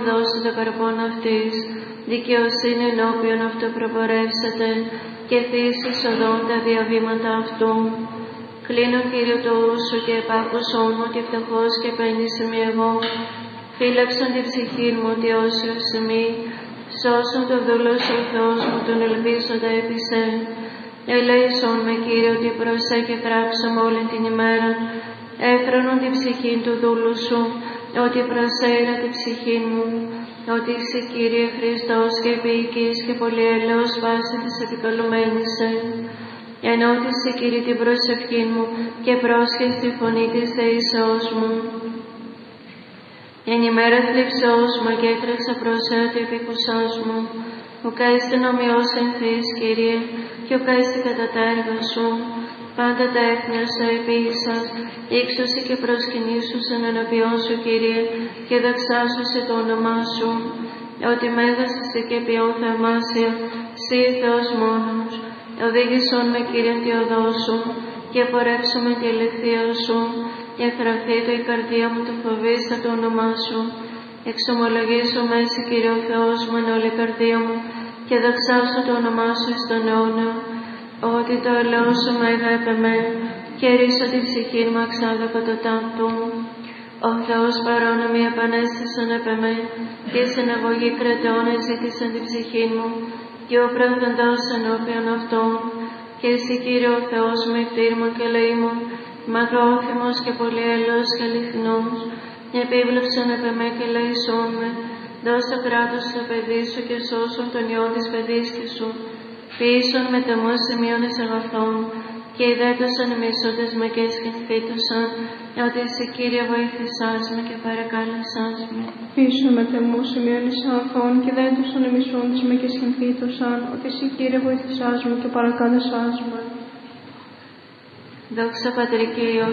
δώσει το καρπόν αυτής, δικαιοσύνη ενώπιον αυτού προπορεύσατε, και θύσεις οδόν τα διαβήματα αυτού. Κλείνω, Κύριε, το ούσου και επάκουσόν μου ότι φτωχός και παίρνεις ημί εγώ. Φύλαξον την ψυχή μου ότι όσιος ημί, σώσον το δούλος ο Θεός μου τον ελπίζοντα έπεισε. Ελέησον με, Κύριε, ότι προσέ και πράξαμε όλη την ημέρα. Έφρανον την ψυχή του δούλου σου, ότι προσέρα την ψυχή μου, ότι είσαι, Κύριε Χριστός και επίοικης και πολυέλεος βάση της επικαλουμένησαι. Ενώτισε, Κύριε, την προσευχή μου και πρόσχεσαι τη φωνή της δεήσεώς μου. Εν ημέρα θλίψεώς μου και έτρεξα προς του επίκουσάς μου. Ουκά είστε νομιός ενθείς, Κύριε, και ουκά είστε κατά τα έργα σου. Πάντα τα έθνια σου επίησας, ύξωση και προσκυνήσουσαν ενώπιόν σου, Κύριε, και δοξάσουσε το όνομά σου. Ότι μέγας είσαι και ποιόν θαυμάσια, σύ Θεός μόνος. Οδήγησον με, Κύριε, τη οδό σου, και πορεύσουμε τη ελευθεία σου. Εχραθεί το η καρδία μου του φοβίστα το όνομά σου. Εξομολογήσω μέσα, Κύριε ο Θεός μου, εν όλη η καρδία μου, και δοξάσω το όνομά σου εις τον αιώνα. Ότι το ελαιό σου μέγα επεμέ, και ρίσω την ψυχή μου εξάδα το τάμπτου. Ο Θεός παρόν μη επανέστησον επεμέ, και συναγωγή κρατών εζήτησαν την ψυχή μου, και ο πραγδαντός ενώπιον αυτών. Και εσύ, Κύριε ο Θεός μου, κτήρμον και λαίμον, μακρόθυμος και πολυέλεος και αληθινός, επίβλεψον επεμέ και λαίσον με, δώσ' το κράτος στο παιδί σου και σώσον τον ιόν της παιδίσκη σου. Ποιήσον με τεμούς σημείων εις αγαθών, και ιδέτωσαν οι μισούντες με και σκηνθήτωσαν, ότι εσύ, Κύριε, βοήθησάς με και παρακάλεσάς με. Ποιήσον με τεμούς σημείων εις αγαθών, και ιδέτωσαν οι μισούντες με και σκηνθήτωσαν, ότι εσύ, Κύριε, βοήθησάς με και παρακάλεσάς με. Δόξα Πατρί και Υιό